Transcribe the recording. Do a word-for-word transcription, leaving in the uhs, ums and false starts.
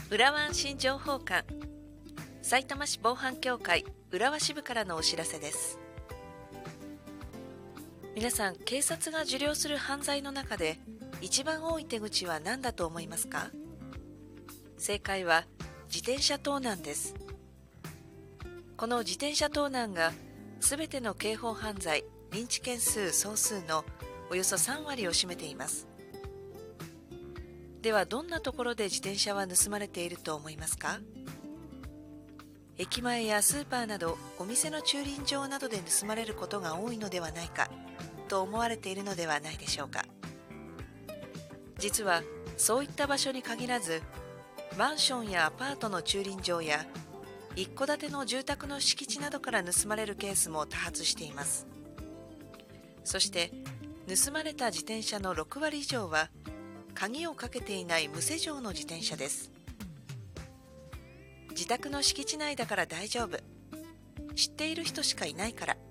浦和安心情報館、さいたま市防犯協会浦和支部からのお知らせです。皆さん、警察が受領する犯罪の中で一番多い手口は何だと思いますか？正解は自転車盗難です。この自転車盗難がすべての刑法犯罪認知件数総数のおよそさんわりを占めています。では、どんなところで自転車は盗まれていると思いますか？駅前やスーパーなどお店の駐輪場などで盗まれることが多いのではないかと思われているのではないでしょうか。実はそういった場所に限らず、マンションやアパートの駐輪場や一戸建ての住宅の敷地などから盗まれるケースも多発しています。そして盗まれた自転車のろくわり以上は鍵をかけていない無施錠の自転車です。自宅の敷地内だから大丈夫、知っている人しかいないから